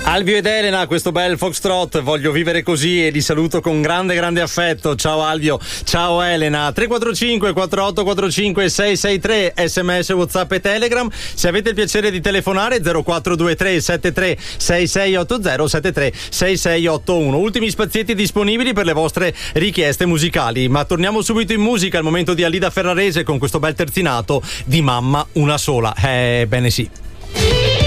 Alvio ed Elena, questo bel foxtrot, voglio vivere così e li saluto con grande affetto. Ciao Alvio, ciao Elena. 345 4845 663, sms, WhatsApp e Telegram. Se avete il piacere di telefonare 0423 73 6680 73 6681. Ultimi spazietti disponibili per le vostre richieste musicali. Ma torniamo subito in musica, al momento di Alida Ferrarese con questo bel terzinato di Mamma una sola. Bene sì.